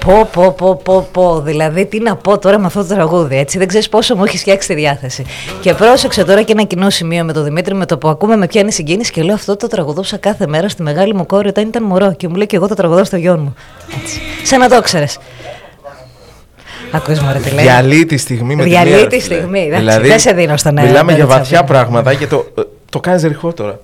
Πω. Δηλαδή, τι να πω τώρα με αυτό το τραγούδι. Έτσι, δεν ξέρεις πόσο μου έχει φτιάξει τη διάθεση. Και πρόσεξε τώρα και ένα κοινό σημείο με τον Δημήτρη, με το που ακούμε με πιάνει συγκίνηση και λέω αυτό το τραγουδούσα κάθε μέρα στη μεγάλη μου κόρη όταν ήταν μωρό. Και μου λέει και εγώ το τραγουδάω στο γιο μου. Έτσι. Σαν να το ξέρεις. Ακούς μωρέ τι λέει. Διαλύει τη στιγμή με Διαλύει τη στιγμή. Δηλαδή, δεν σε δίνω στον αέρα. Μιλάμε για βαθιά πράγματα και το κάνεις ρηχό τώρα.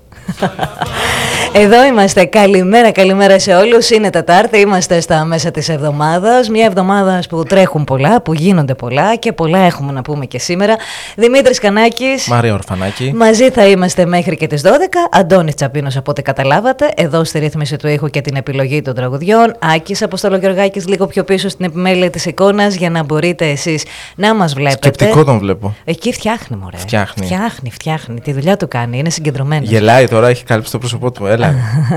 Εδώ είμαστε. Καλημέρα σε όλους. Είναι Τετάρτη, είμαστε στα μέσα της εβδομάδας. Μια εβδομάδα που τρέχουν πολλά, που γίνονται πολλά και πολλά έχουμε να πούμε και σήμερα. Δημήτρης Κανάκης. Μαρία Ορφανάκη. Μαζί θα είμαστε μέχρι και τις 12. Αντώνης Τσαπίνος, από ό,τι καταλάβατε. Εδώ στη ρύθμιση του ήχου και την επιλογή των τραγουδιών. Άκης Αποστολογεωργάκης λίγο πιο πίσω στην επιμέλεια της εικόνας για να μπορείτε εσείς να μας βλέπετε. Σκεπτικό τον βλέπω. Εκεί φτιάχνει, μωρέ. Φτιάχνει. Τη δουλειά του κάνει. Είναι συγκεντρωμένος. Γελάει τώρα, έχει καλύψει το πρόσωπό του. Έλα.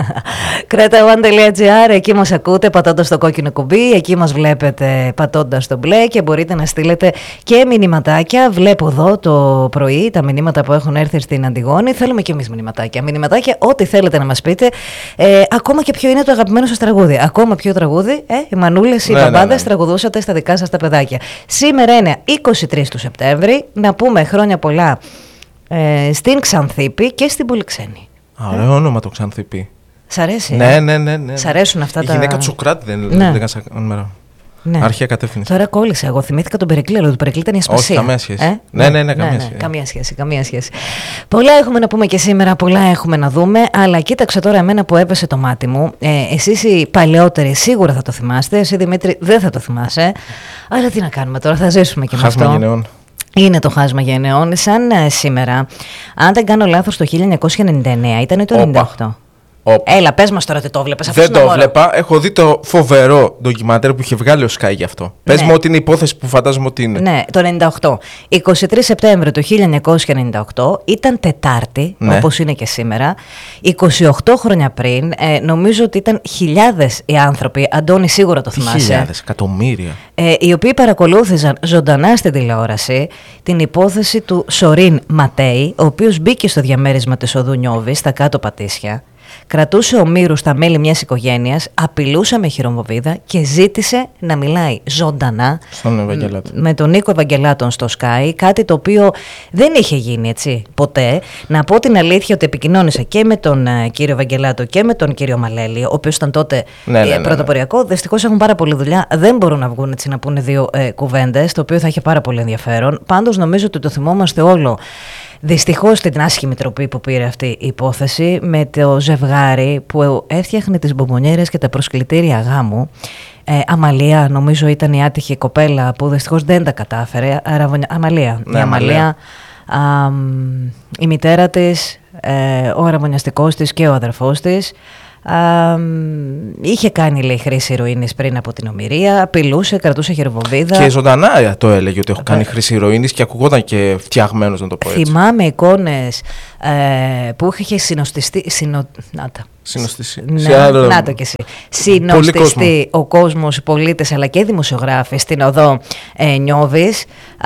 Cretaone.gr, εκεί μας ακούτε πατώντας το κόκκινο κουμπί, εκεί μας βλέπετε πατώντας το μπλε και μπορείτε να στείλετε και μηνυματάκια. Βλέπω εδώ το πρωί τα μηνύματα που έχουν έρθει στην Αντιγόνη. Θέλουμε και εμείς μηνυματάκια, ό,τι θέλετε να μας πείτε. Ακόμα και ποιο είναι το αγαπημένο σας τραγούδι. Ακόμα ποιο τραγούδι, οι μανούλες, οι μπαμπάδες τραγουδούσατε στα δικά σας τα παιδάκια. Σήμερα είναι 23 του Σεπτέμβρη, να πούμε χρόνια πολλά στην Ξανθήπη και στην Πολυξένη. Ωραίο όνομα το Ξανθήπη. Σ' αρέσει? Ναι. Σ' αρέσουν αυτά τα. Η γυναίκα του Σοκράτη δεν λέγανε σαν νούμερα. Ναι. Αρχαία κατεύθυνση. Τώρα κόλλησα. Εγώ θυμήθηκα τον Περικλή, αλλά το Περικλή ήταν η Ασπασία. Όχι, καμία σχέση. Καμία σχέση. Πολλά έχουμε να πούμε και σήμερα, πολλά έχουμε να δούμε. Αλλά κοίταξε τώρα εμένα που έπεσε το μάτι μου. Εσείς οι παλαιότεροι σίγουρα θα το θυμάστε. Εσύ Δημήτρη δεν θα το θυμάσαι. Αλλά τι να κάνουμε τώρα, θα ζήσουμε και με αυτό. Χάσμα γενεών. Είναι το χάσμα γενεών. Σαν σήμερα, αν δεν κάνω λάθος, το 1999 ήταν ή το 1998. Έλα, πες μας τώρα τι το βλέπεις. Δεν το βλέπα. Έχω δει το φοβερό ντοκιμαντέρ που είχε βγάλει ο Sky γι' αυτό. Ναι. Πες μου ότι είναι η υπόθεση που φαντάζομαι ότι είναι. Ναι, το 98. 23 Σεπτέμβρη του 1998 ήταν Τετάρτη, ναι, όπως είναι και σήμερα. 28 χρόνια πριν, νομίζω ότι ήταν χιλιάδες οι άνθρωποι, Αντώνη σίγουρα το θυμάσαι. Χιλιάδες, εκατομμύρια. Οι οποίοι παρακολούθησαν ζωντανά στην τηλεόραση την υπόθεση του Σορίν Ματέι, ο οποίος μπήκε στο διαμέρισμα της οδού Νιώβη, στα κάτω Πατήσια. Κρατούσε ομήρους στα μέλη μιας οικογένειας, απειλούσε με χειρομοβίδα και ζήτησε να μιλάει ζωντανά με τον Νίκο Ευαγγελάτον στο Sky, κάτι το οποίο δεν είχε γίνει έτσι ποτέ. Να πω την αλήθεια ότι επικοινώνησα και με τον κύριο Ευαγγελάτο και με τον κύριο Μαλέλη, ο οποίος ήταν τότε πρωτοποριακό. Δυστυχώς έχουν πάρα πολλή δουλειά, δεν μπορούν να βγουν έτσι να πούνε δύο κουβέντες, το οποίο θα είχε πάρα πολύ ενδιαφέρον. Πάντως νομίζω ότι το θυμόμαστε όλο. Δυστυχώς την άσχημη τροπή που πήρε αυτή η υπόθεση με το ζευγάρι που έφτιαχνε τις μπομπονιέρες και τα προσκλητήρια γάμου. Αμαλία, νομίζω ήταν η άτυχη κοπέλα που δυστυχώς δεν τα κατάφερε. Αμαλία. Ναι, η Αμαλία. Η μητέρα της, ο αραβωνιαστικός της και ο αδερφός της. Είχε κάνει, λέει, χρήση ηρωίνης πριν από την ομηρία, απειλούσε, κρατούσε χειροβομβίδα. Και ζωντανά το έλεγε ότι έχω κάνει χρήση ηρωίνης και ακουγόταν και φτιαγμένος, να το πω έτσι. Θυμάμαι εικόνες που είχε συνοστιστεί. Να το κι εσύ. Συνοστιστεί ο κόσμος, οι πολίτες αλλά και οι δημοσιογράφοι στην οδό Νιώβης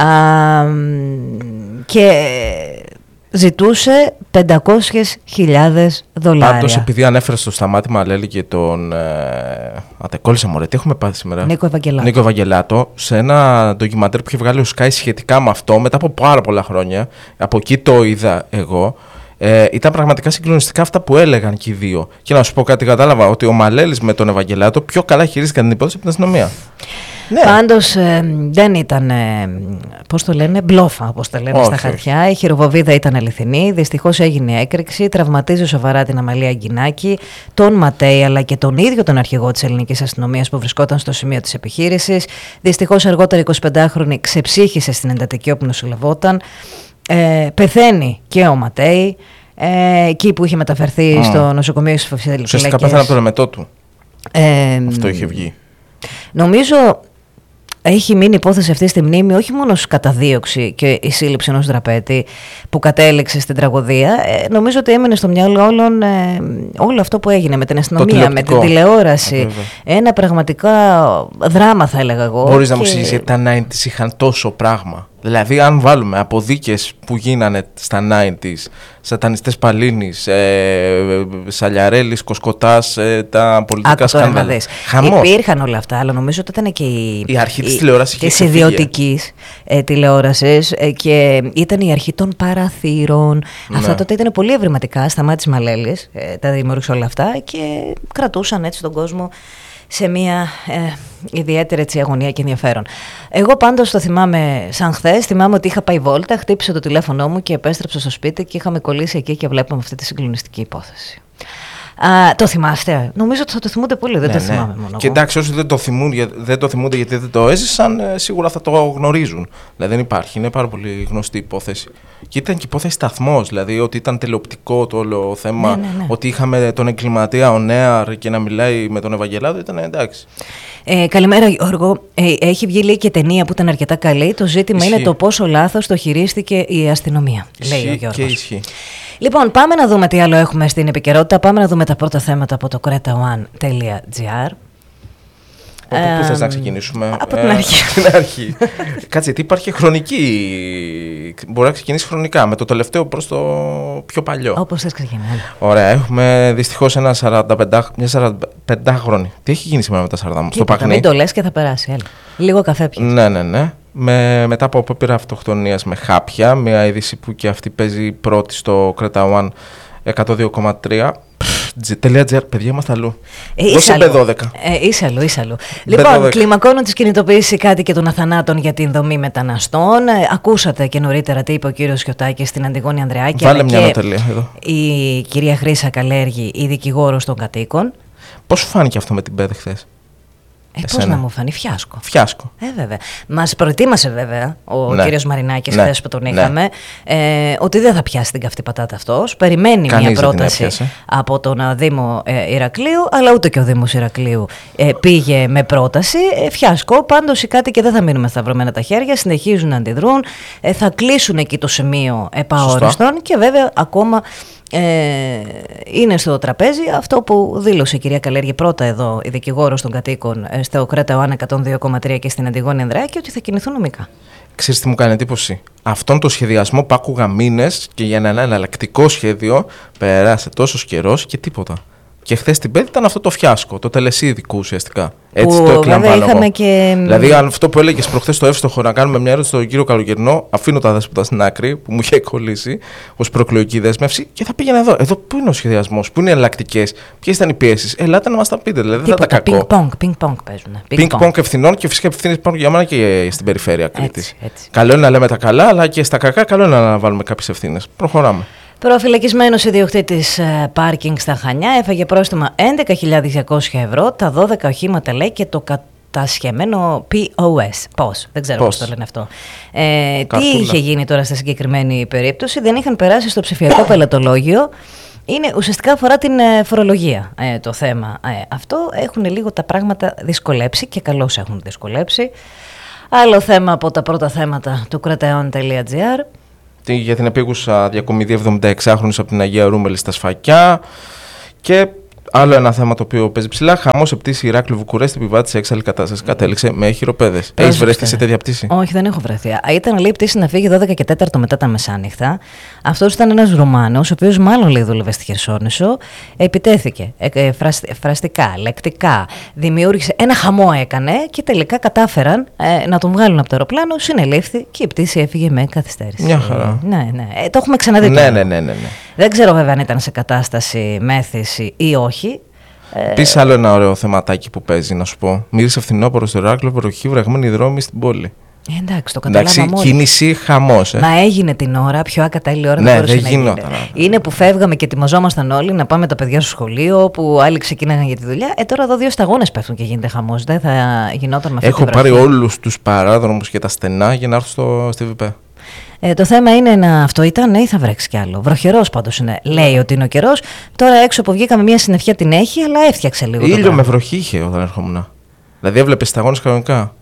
και ζητούσε $500,000. Πάντως, επειδή ανέφερε στο Σταμάτη Μαλέλη και τον. Κόλλησα μωρέ, τι έχουμε πάθει σήμερα. Νίκο Ευαγγελάτο, σε ένα ντοκιμαντέρ που είχε βγάλει ο Sky σχετικά με αυτό, μετά από πάρα πολλά χρόνια. Από εκεί το είδα εγώ. Ήταν πραγματικά συγκλονιστικά αυτά που έλεγαν και οι δύο. Και να σου πω κάτι, κατάλαβα ότι ο Μαλέλης με τον Ευαγγελάτο πιο καλά χειρίστηκαν την υπόθεση από την αστυνομία. Ναι. Πάντως δεν ήταν, πώς το λένε, μπλόφα όπως τα λένε στα χαρτιά. Η χειροβοβίδα ήταν αληθινή, δυστυχώς έγινε έκρηξη, τραυματίζει σοβαρά την Αμαλία Γκινάκη, τον Ματέι αλλά και τον ίδιο τον αρχηγό της ελληνικής αστυνομίας που βρισκόταν στο σημείο της επιχείρησης. Δυστυχώς αργότερα 25χρονη ξεψύχησε στην εντατική όπου νοσηλευόταν. Πεθαίνει και ο Ματέι, εκεί που είχε μεταφερθεί στο νοσοκομείο της Φυλακής. Ουσιαστικά πέθανε από το λεμετό του. Αυτό είχε βγει. Νομίζω έχει μείνει υπόθεση αυτή στη μνήμη όχι μόνο ως καταδίωξη και η σύλληψη ενός δραπέτη που κατέληξε στην τραγωδία. Νομίζω ότι έμεινε στο μυαλό όλων όλο αυτό που έγινε με την αστυνομία, με την τηλεόραση. Ένα πραγματικά δράμα θα έλεγα εγώ. Μπορείς να μου εξηγήσεις γιατί τα 90's είχαν τόσο πράγμα. Δηλαδή, αν βάλουμε αποδίκες που γίνανε στα 90s, σατανιστές Παλίνης, Σαλιαρέλης, Κοσκοτάς, τα πολιτικά σκάνδαλα. Υπήρχαν όλα αυτά, αλλά νομίζω ότι ήταν και η αρχή της τηλεόρασης της ιδιωτικής τηλεόρασης και ήταν η αρχή των παραθύρων. Ναι. Αυτά τότε ήταν πολύ ευρηματικά, Σταμάτης Μαλέλης, τα δημιούργησε όλα αυτά και κρατούσαν έτσι τον κόσμο σε μια ιδιαίτερη έτσι αγωνία και ενδιαφέρον. Εγώ πάντως το θυμάμαι σαν χθες. Θυμάμαι ότι είχα πάει βόλτα, χτύπησε το τηλέφωνο μου και επέστρεψα στο σπίτι και είχαμε κολλήσει εκεί και βλέπαμε αυτή τη συγκλονιστική υπόθεση. Το θυμάστε? Νομίζω ότι θα το θυμούνται πολύ, δεν το θυμάμαι μόνο. Και εντάξει, όσοι δεν το θυμούνται γιατί δεν το έζησαν, σίγουρα θα το γνωρίζουν. Δηλαδή δεν υπάρχει, είναι πάρα πολύ γνωστή υπόθεση. Και ήταν και υπόθεση σταθμός, δηλαδή ότι ήταν τηλεοπτικό το όλο θέμα. Ναι. Ότι είχαμε τον εγκληματία ο Νέαρ και να μιλάει με τον Ευαγγελάτο, ήταν εντάξει. Καλημέρα Γιώργο. Έχει βγει λέει και ταινία που ήταν αρκετά καλή. Το ζήτημα είναι το πόσο λάθος το χειρίστηκε η αστυνομία, λέει ο Γιώργος. Και ισχύει. Λοιπόν, πάμε να δούμε τι άλλο έχουμε στην επικαιρότητα. Πάμε να δούμε τα πρώτα θέματα από το cretaone.gr. Πού θες να ξεκινήσουμε? Από την αρχή. Την αρχή. Κάτσε, γιατί υπάρχει χρονική. Μπορεί να ξεκινήσει χρονικά, με το τελευταίο προς το πιο παλιό. Όπως θες ξεκινάει. Ωραία, έχουμε δυστυχώς μια 45χρονη. Τι έχει γίνει σήμερα με τα 40 μου, στο Παχνί? Μην το λες και θα περάσει, έλα. Λίγο καφέ πιες. Ναι. Μετά από απόπειρα αυτοκτονίας με χάπια, μια είδηση που και αυτή παίζει πρώτη στο Creta One 102,3. .gr, παιδιά, είμαστε αλλού. Δώσε B12. Είσαι αλλού. Λοιπόν, κλιμακώνουν τις κινητοποίησεις κάτι και των αθανάτων για την δομή μεταναστών. Ακούσατε και νωρίτερα τι είπε ο κύριος Σιωτάκης στην Αντιγόνη Ανδρεάκη. Βάλε μια νοτελεία εδώ. Η κυρία Χρύσα Καλέργη, η δικηγόρος των κατοίκων. Πώς σου φάνηκε αυτό με την ΠΕΔ χθες? Πώς να μου φανεί? Φιάσκο. Βέβαια. Μας προετοίμασε βέβαια ο κύριος Μαρινάκης χθες που τον είχαμε, ότι δεν θα πιάσει την καυτή πατάτα αυτός. Περιμένει μια πρόταση από τον Δήμο Ηρακλείου, αλλά ούτε και ο Δήμος Ηρακλείου πήγε με πρόταση. Φιάσκο. Πάντως οι κάτοικοι δεν θα μείνουν με σταυρωμένα τα χέρια, συνεχίζουν να αντιδρούν, θα κλείσουν εκεί το σημείο επαόριστον και βέβαια ακόμα είναι στο τραπέζι αυτό που δήλωσε η κυρία Καλέργη πρώτα εδώ, η δικηγόρος των κατοίκων στο Creta One 102,3 και στην Αντιγόνη Ανδρεάκη, ότι θα κινηθούν νομικά. Ξέρεις τι μου κάνει εντύπωση? Αυτόν το σχεδιασμό που άκουγα μήνες και για ένα εναλλακτικό σχέδιο περάσε τόσος καιρός και τίποτα. Και χθες την ΠΕΔ ήταν αυτό το φιάσκο, το τελεσίδικο ουσιαστικά. Έτσι το εκλαμβάνω εγώ. Και... Δηλαδή, αυτό που έλεγες προχθές στο εύστοχο, να κάνουμε μια ερώτηση στον κύριο Καλογερνό, αφήνω τα δέσποτα στην άκρη που μου είχε κολλήσει ως προεκλογική δέσμευση και θα πήγαινα εδώ. Εδώ πού είναι ο σχεδιασμός, πού είναι οι εναλλακτικές, ποιες ήταν οι πιέσεις? Ελάτε να μας τα πείτε. Δηλαδή, δεν θα τα κακό. Πινκ-πονγκ παίζουν. Πινκ-πονγκ ευθυνών και φυσικά ευθύνες υπάρχουν για μένα και στην περιφέρεια Κρήτης. Καλό είναι να λέμε τα καλά, αλλά και στα κακά καλό είναι να αναβάλουμε κάποιες ευθύνες. Προχωράμε. Προφυλακισμένος ιδιοκτήτης πάρκινγκ στα Χανιά έφαγε πρόστιμα 11.200 ευρώ, τα 12 οχήματα λέει και το κατασχεμένο POS. Πώς, δεν ξέρω πώς το λένε αυτό. Τι είχε γίνει τώρα στη συγκεκριμένη περίπτωση? Δεν είχαν περάσει στο ψηφιακό πελατολόγιο. Είναι ουσιαστικά αφορά την φορολογία το θέμα αυτό. Έχουν λίγο τα πράγματα δυσκολέψει και καλώς έχουν δυσκολέψει. Άλλο θέμα από τα πρώτα θέματα του cretaone.gr. Για την επίγουσα διακομιδή 76χρονης από την Αγία Ρούμελη στα Σφακιά. Και άλλο ένα θέμα το οποίο παίζει ψηλά. Χαμός σε πτήση Ηράκλειο Βουκουρέστη, επιβάτη σε έξαλλη κατάσταση. Κατέληξε με χειροπέδες. Έχεις βρεθεί σε τέτοια πτήση? Όχι, δεν έχω βρεθεί. Ήταν λέει πτήση να φύγει 12 και 4 μετά τα μεσάνυχτα. Αυτός ήταν ένας Ρουμάνος, ο οποίος μάλλον λέει δούλευε στη Χερσόνησο. Επιτέθηκε φραστικά, λεκτικά. Δημιούργησε ένα χαμό, έκανε και τελικά κατάφεραν να τον βγάλουν από το αεροπλάνο. Συνελήφθη και η πτήση έφυγε με καθυστέρηση. Μια χαρά. Ναι. Το έχουμε ξαναδεί. Ναι. Δεν ξέρω βέβαια αν ήταν σε κατάσταση μέθηση ή όχι. Επίσης, άλλο ένα ωραίο θεματάκι που παίζει, να σου πω. Μύρισε φθινόπωρο στο Ηράκλειο, βροχή, βρεγμένοι δρόμοι στην πόλη. Εντάξει, το καταλάβαμε όλοι. Κίνηση, χαμός. Μα έγινε την ώρα, πιο ακατάλληλη ώρα δεν μπορούσε να γίνει. Είναι που φεύγαμε και ετοιμαζόμασταν όλοι να πάμε τα παιδιά στο σχολείο, που άλλοι ξεκίναγαν για τη δουλειά. Τώρα εδώ 2 σταγόνες πέφτουν και γίνεται χαμός. Δεν θα γινόταν με αυτή τη βροχή. Έχω πάρει όλους τους παράδρομους και τα στενά για να έρθω στη ΒΠ. Το θέμα είναι να αυτό ήταν ή θα βρέξει κι άλλο. Βροχερός πάντως είναι. Λέει ότι είναι ο καιρός. Τώρα έξω που βγήκαμε μια συννεφιά την έχει, αλλά έφτιαξε λίγο. Ήλιο με βροχή είχε όταν έρχομουν. Δηλαδή έβλεπες σταγόνες κανονικά.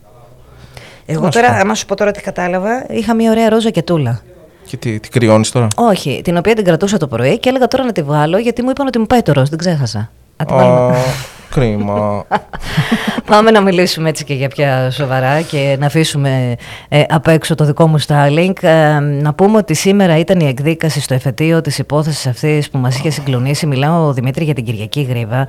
Εγώ τώρα, άμα σου πω τώρα τι κατάλαβα, είχα μια ωραία ρόζα κετούλα. Και τι κρυώνεις τώρα? Όχι, την οποία την κρατούσα το πρωί και έλεγα τώρα να τη βγάλω γιατί μου είπαν ότι μου πάει το ροζ, δεν ξέχασα. Κρίμα. Πάμε να μιλήσουμε έτσι και για πια σοβαρά και να αφήσουμε απ' έξω το δικό μου Starlink. Να πούμε ότι σήμερα ήταν η εκδίκαση στο εφετείο της υπόθεσης αυτής που μας είχε συγκλονίσει. Μιλάω, Δημήτρη, για την Κυριακή Γρήβα.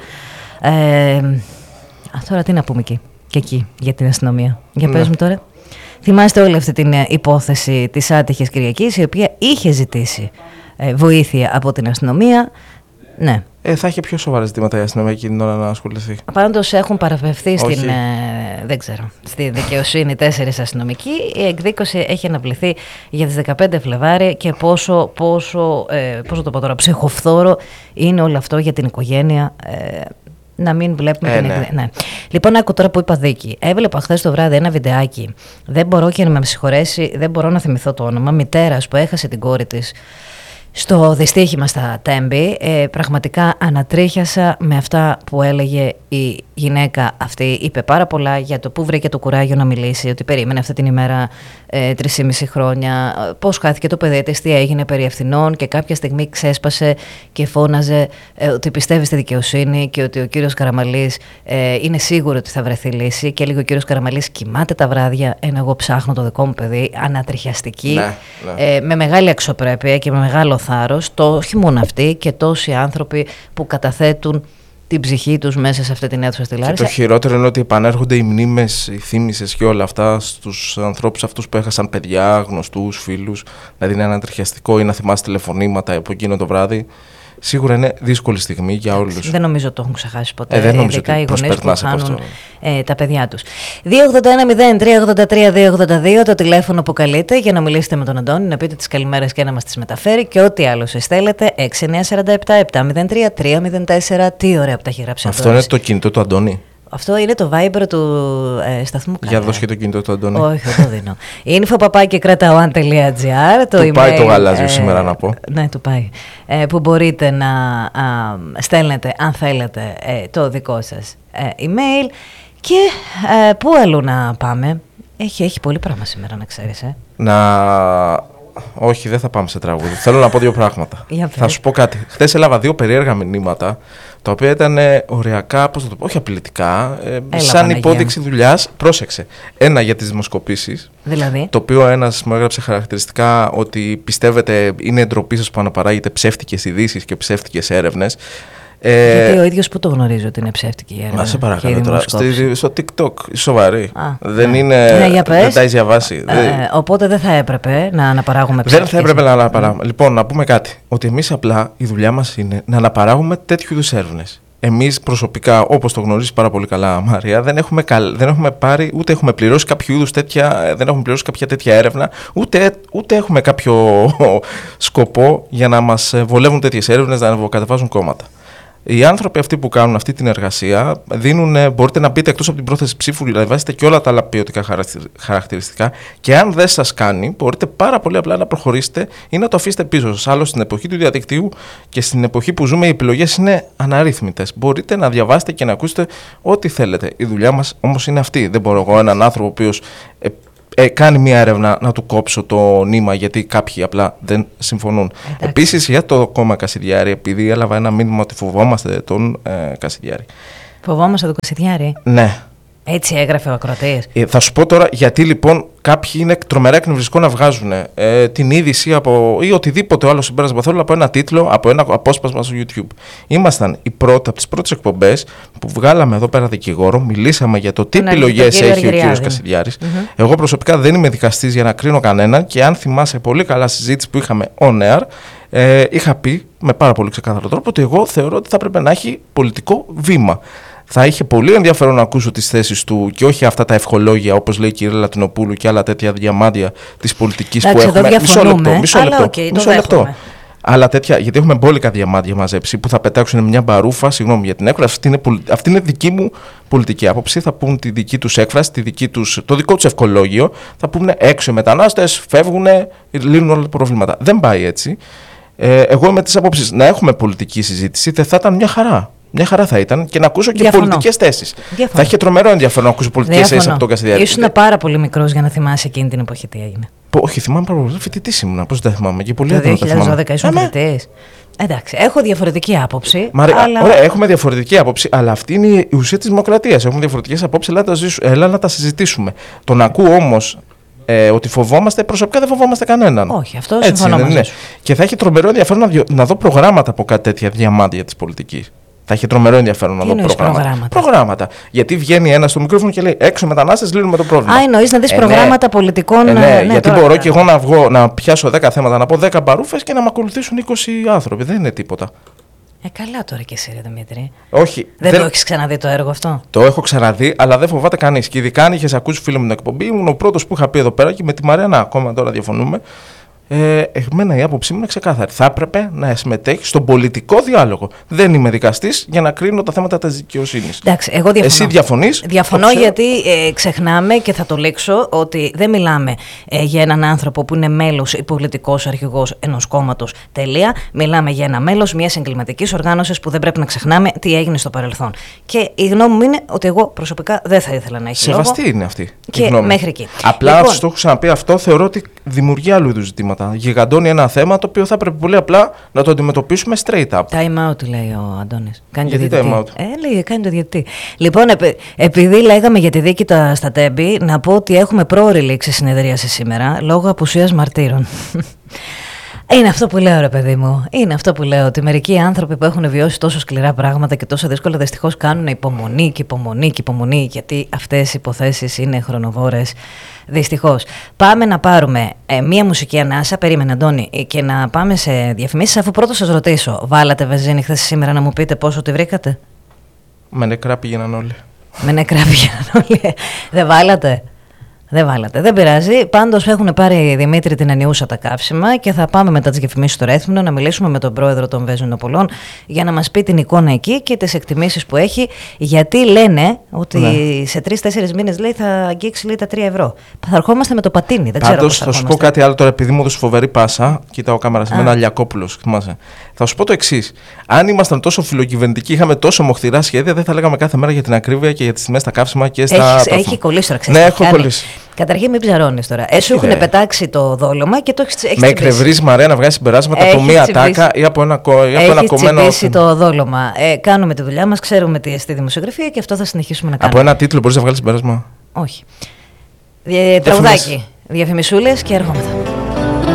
Τώρα τι να πούμε εκεί για την αστυνομία. Για πες μου τώρα. Θυμάστε όλη αυτή την υπόθεση της άτυχης Κυριακής, η οποία είχε ζητήσει βοήθεια από την αστυνομία. Ναι. Θα είχε πιο σοβαρά ζητήματα η αστυνομία εκείνη την ώρα να ασχοληθεί. Πάντως έχουν παραπευθεί στη δικαιοσύνη 4 αστυνομικοί. Η εκδίκωση έχει αναβληθεί για τις 15 Φλεβάρι και πόσο το πω τώρα, ψυχοφθόρο είναι όλο αυτό για την οικογένεια. Να μην βλέπουμε την εκδίκηση. Ναι. Λοιπόν, άκου τώρα που είπα δίκη. Έβλεπα χθες το βράδυ ένα βιντεάκι. Δεν μπορώ και να με συγχωρέσει, δεν μπορώ να θυμηθώ το όνομα. Μητέρας που έχασε την κόρη της στο δυστύχημα στα Τέμπη. Πραγματικά ανατρίχιασα με αυτά που έλεγε η γυναίκα αυτή. Είπε πάρα πολλά για το πού βρήκε το κουράγιο να μιλήσει, ότι περίμενε αυτή την ημέρα 3,5 χρόνια, πώς χάθηκε το παιδί της, τι έγινε περί ευθυνών, και κάποια στιγμή ξέσπασε και φώναζε ότι πιστεύει στη δικαιοσύνη και ότι ο κύριος Καραμαλής είναι σίγουρο ότι θα βρεθεί λύση, και έλεγε ο κύριος Καραμαλής κοιμάται τα βράδια ενώ εγώ ψάχνω το δικό μου παιδί. Ανατριχιαστική, με μεγάλη αξιοπρέπεια και με μεγάλο θάρρος. Το όχι μόνο αυτοί και τόσοι άνθρωποι που καταθέτουν την ψυχή τους μέσα σε αυτή την αίθουσα στη Λάρισα. Και το χειρότερο είναι ότι επανέρχονται οι μνήμες, οι θύμησες και όλα αυτά στους ανθρώπους αυτούς που έχασαν παιδιά, γνωστούς, φίλους. Δηλαδή είναι ανατριχιαστικό, ή να θυμάσαι τηλεφωνήματα από εκείνο το βράδυ. Σίγουρα είναι δύσκολη στιγμή για όλους. Δεν νομίζω ότι το έχουν ξεχάσει ποτέ. Δεν νομίζω ειδικά ότι οι γονείς που χάνουν τα παιδιά τους. 281-0383-282 το τηλέφωνο που καλείτε για να μιλήσετε με τον Αντώνη, να πείτε τις καλημέρες και να μας τις μεταφέρει, και ό,τι άλλο σας στέλνετε. 6947-703-304. Τι ωραία που τα έχει γράψει. Αυτό είναι το κινητό του Αντώνη. Αυτό είναι το Viber του σταθμού. Για δώσ' και το κινητό του Αντώνη. Όχι, δεν το δίνω. info@kratao.gr. Του πάει το γαλάζιο σήμερα να πω. Ναι, του πάει. Που μπορείτε να στέλνετε, αν θέλετε, το δικό σας email. Και πού αλλού να πάμε. Έχει πολύ πράγμα σήμερα, να ξέρεις. Όχι, δεν θα πάμε σε τραγούδι. Θέλω να πω 2 πράγματα. Θα σου πω κάτι. Χθες έλαβα 2 περίεργα μηνύματα, τα οποία ήταν οριακά, πώς θα το πω, όχι απειλητικά, σαν υπόδειξη δουλειάς. Πρόσεξε. Ένα για τις δημοσκοπήσεις. Δηλαδή. Το οποίο ένας μου έγραψε χαρακτηριστικά ότι πιστεύετε είναι ντροπή σας που αναπαράγετε ψεύτικες ειδήσεις και ψεύτικες έρευνες. Γιατί ο ίδιος που το γνωρίζει ότι είναι ψεύτικη η έρευνα. Μα σε παρακαλώ τώρα. Στο TikTok, σοβαρή. Δεν είναι. Δεν τα έχει διαβάσει. Οπότε δεν θα έπρεπε να αναπαράγουμε ψεύτικες. Δεν θα έπρεπε να αναπαράγουμε. Λοιπόν, να πούμε κάτι. Ότι εμείς απλά η δουλειά μας είναι να αναπαράγουμε τέτοιου είδους έρευνες. Εμείς προσωπικά, όπως το γνωρίζεις πάρα πολύ καλά, Μαρία, δεν έχουμε πάρει, ούτε έχουμε πληρώσει κάποιο είδους τέτοια, δεν έχουμε πληρώσει κάποια τέτοια έρευνα, ούτε έχουμε κάποιο σκοπό για να μας βολεύουν τέτοιες έρευνες, να κατεβάζουν κόμματα. Οι άνθρωποι αυτοί που κάνουν αυτή την εργασία μπορείτε να πείτε εκτός από την πρόθεση ψήφου, δηλαδή βάζετε και όλα τα άλλα ποιοτικά χαρακτηριστικά, και αν δεν σας κάνει, μπορείτε πάρα πολύ απλά να προχωρήσετε ή να το αφήσετε πίσω σας. Άλλωστε, στην εποχή του διαδικτύου και στην εποχή που ζούμε, οι επιλογές είναι αναρρύθμιτες. Μπορείτε να διαβάσετε και να ακούσετε ό,τι θέλετε. Η δουλειά μας όμως είναι αυτή. Δεν μπορώ εγώ έναν άνθρωπο ο οποίος κάνει μια έρευνα να του κόψω το νήμα γιατί κάποιοι απλά δεν συμφωνούν. Επίσης, για το κόμμα Κασιδιάρη, επειδή έλαβα ένα μήνυμα ότι φοβόμαστε τον Κασιδιάρη. Φοβόμαστε τον Κασιδιάρη. Ναι. Έτσι έγραφε ο ακροατής. Θα σου πω τώρα γιατί λοιπόν κάποιοι είναι τρομερά εκνευριστικό να βγάζουν την είδηση ή οτιδήποτε άλλο συμπέρασμα θέλουν από ένα τίτλο, από ένα απόσπασμα στο YouTube. Ήμασταν από τις πρώτες εκπομπές που βγάλαμε εδώ πέρα δικηγόρο, μιλήσαμε για το τι επιλογές έχει ο κύριος Κασιδιάρης. Εγώ προσωπικά δεν είμαι δικαστής για να κρίνω κανέναν, και αν θυμάσαι πολύ καλά συζήτηση που είχαμε on air, είχα πει με πάρα πολύ ξεκάθαρο τρόπο ότι εγώ θεωρώ ότι θα πρέπει να έχει πολιτικό βήμα. Θα είχε πολύ ενδιαφέρον να ακούσω τις θέσεις του και όχι αυτά τα ευχολόγια, όπως λέει η κυρία Λατινοπούλου και άλλα τέτοια διαμάντια της πολιτικής που έχουμε. Μισό λεπτό. Άλλα τέτοια, γιατί έχουμε μπόλικα διαμάντια μαζέψει που θα πετάξουν μια μπαρούφα, συγγνώμη για την έκφραση, αυτή είναι δική μου πολιτική άποψη. Θα πούν τη δική τους έκφραση, το δικό τους ευχολόγιο. Θα πούνε έξω οι μετανάστες, φεύγουν, λύνουν όλα τα προβλήματα. Δεν πάει έτσι. Εγώ είμαι της άποψης να έχουμε πολιτική συζήτηση, δεν θα ήταν μια χαρά. Μια χαρά θα ήταν, και να ακούσω και πολιτικές θέσεις. Θα είχε τρομερό ενδιαφέρον να ακούσω πολιτικές θέσεις από τον Κασιδιάρη. Ήσουν πάρα πολύ μικρός για να θυμάσαι εκείνη την εποχή τι έγινε. Όχι, θυμάμαι πάρα πολύ. Φοιτητής ήμουνα. Πώς δεν θυμάμαι. Και πολύ το 2012 ήσουν φοιτητής. Εντάξει, έχω διαφορετική άποψη. Αλλά... Ωραία, έχουμε διαφορετική άποψη, αλλά αυτή είναι η ουσία της δημοκρατίας. Έχουμε διαφορετικές απόψεις, έλα να τα συζητήσουμε. Το να ακούω όμως ότι φοβόμαστε, προσωπικά δεν φοβόμαστε κανέναν. Όχι, αυτό συμφωνώ μαζί σου. Και θα έχει τρομερό ενδιαφέρον να δω προγράμματα από κάτι τέτοια διαμάντια της πολιτικής. Θα έχει τρομερό ενδιαφέρον να δω προγράμματα. Γιατί βγαίνει ένα στο μικρόφωνο και λέει έξω μετανάστες, λύνουμε το πρόβλημα. Εννοείς να δεις προγράμματα πολιτικών. Ναι, γιατί τώρα, μπορώ και εγώ να βγω, να πιάσω 10 θέματα, να πω 10 μπαρούφες και να με ακολουθήσουν 20 άνθρωποι. Δεν είναι τίποτα. Καλά τώρα και εσύ, ρε Δημήτρη. Όχι. Δεν το έχεις ξαναδεί το έργο αυτό? Το έχω ξαναδεί, αλλά δεν φοβάται κανείς. Και ειδικά αν είχες ακούσει φίλο μου την εκπομπή, ήμουν ο πρώτος που είχα πει εδώ πέρα και με τη Μαριάννα ακόμα τώρα διαφωνούμε. Εμένα η άποψή μου είναι ξεκάθαρη. Θα έπρεπε να συμμετέχει στον πολιτικό διάλογο. Δεν είμαι δικαστής για να κρίνω τα θέματα της δικαιοσύνης. Εντάξει, εγώ διαφωνώ. Εσύ διαφωνείς? Διαφωνώ γιατί ξεχνάμε και θα το λήξω ότι δεν μιλάμε για έναν άνθρωπο που είναι μέλος ή πολιτικός αρχηγός ενός κόμματος. Τελεία. Μιλάμε για ένα μέλος μιας εγκληματικής οργάνωσης που δεν πρέπει να ξεχνάμε τι έγινε στο παρελθόν. Και η γνώμη μου είναι ότι εγώ προσωπικά δεν θα ήθελα να έχει λόγο. Σεβαστή είναι αυτή. Και μέχρι εκεί. Απλά λοιπόν, το έχω ξαναπεί αυτό, θεωρώ ότι δημιουργεί άλλου είδους ζητήματα. Γιγαντώνει ένα θέμα το οποίο θα πρέπει πολύ απλά να το αντιμετωπίσουμε straight up. Time out, λέει ο Αντώνης. Γιατί time out? Λέει, κάνει το διαιτητή. Λοιπόν, επειδή λέγαμε για τη δίκη στα Τέμπη, να πω ότι έχουμε πρόωρη λήξη συνεδρίαση σήμερα λόγω απουσίας μαρτύρων. Είναι αυτό που λέω, ρε παιδί μου. Είναι αυτό που λέω. Ότι μερικοί άνθρωποι που έχουν βιώσει τόσο σκληρά πράγματα και τόσο δύσκολα δυστυχώς κάνουν υπομονή και υπομονή και υπομονή, γιατί αυτές οι υποθέσεις είναι χρονοβόρες. Δυστυχώς. Πάμε να πάρουμε μία μουσική ανάσα. Περίμενε, Αντώνη, και να πάμε σε διαφημίσεις. Αφού πρώτα σας ρωτήσω, βάλατε βενζίνη χθες σήμερα να μου πείτε πόσο τη βρήκατε? Με νεκρά πήγαιναν όλοι. Με νεκρά πήγαιναν όλοι. Δεν βάλατε? Δεν βάλατε. Δεν πειράζει. Πάντως έχουν πάρει, Δημήτρη, την ανιούσα τα καύσιμα και θα πάμε μετά τις διαφημίσεις στο Ρέθμινο να μιλήσουμε με τον πρόεδρο των Βεζινοπολών για να μας πει την εικόνα εκεί και τις εκτιμήσεις που έχει. Γιατί λένε ότι σε 3-4 μήνες, λέει, θα αγγίξει, λέει, τα 3 ευρώ. Θα ερχόμαστε με το πατίνι. Δεν ξέρω. Πάντως θα σου πω κάτι άλλο τώρα, επειδή μου έδωσε φοβερή πάσα. Κοίτα ο κάμερα σε μένα, Αλιακόπουλος. Θυμάσαι. Θα σου πω το εξής. Αν ήμασταν τόσο φιλοκυβερνητικοί, είχαμε τόσο μοχθηρά σχέδια, δεν θα λέγαμε κάθε μέρα για την ακρίβεια και για τις τιμές στα καύσιμα και στα. Έχει κολλήσει τώρα, ναι, έχω κολλήσει. Καταρχήν, μην ψαρώνεις τώρα. Σου έχουν πετάξει το δόλωμα και το έχεις με εκνευρίζει, Μαρία, να βγάζει συμπεράσματα από μία τάκα ή από ένα κομμένο. Έχει το δόλωμα. Κάνουμε τη δουλειά μας, ξέρουμε τι στη δημοσιογραφία και αυτό θα συνεχίσουμε να κάνουμε. Από ένα τίτλο μπορείς να βγάλεις συμπέρασμα? Όχι. Τραγουδάκι. Διαφημισούλες και έρχομαι.